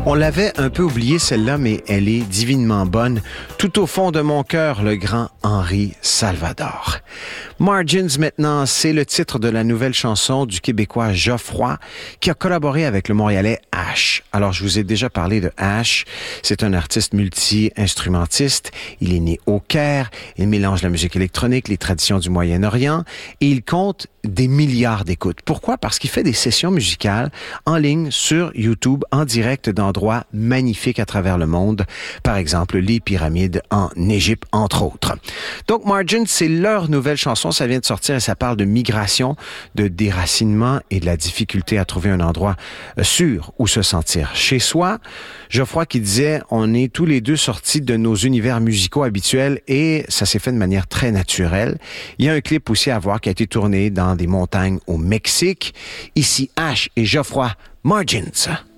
On l'avait un peu oublié celle-là, mais elle est divinement bonne. Tout au fond de mon cœur, le grand Henri Salvador. Margins maintenant, c'est le titre de la nouvelle chanson du Québécois Geoffroy qui a collaboré avec le Montréalais Ash. Alors, je vous ai déjà parlé de Ash. C'est un artiste multi-instrumentiste. Il est né au Caire. Il mélange la musique électronique, les traditions du Moyen-Orient et il compte des milliards d'écoutes. Pourquoi? Parce qu'il fait des sessions musicales en ligne sur YouTube en direct d'endroits magnifiques à travers le monde. Par exemple, les pyramides en Égypte, entre autres. Donc, Margins, c'est leur nouvelle chanson. Ça vient de sortir et ça parle de migration, de déracinement et de la difficulté à trouver un endroit sûr où se sentir chez soi. Geoffroy qui disait, on est tous les deux sortis de nos univers musicaux habituels et ça s'est fait de manière très naturelle. Il y a un clip aussi à voir qui a été tourné dans des montagnes au Mexique. Ici, Ash et Geoffroy, Margins.